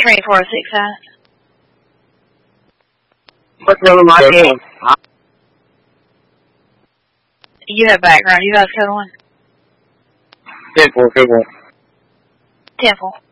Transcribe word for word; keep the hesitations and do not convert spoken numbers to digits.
Train four oh six, huh? What's the name of my game? You have background. You guys code one? Simple, simple. Temple.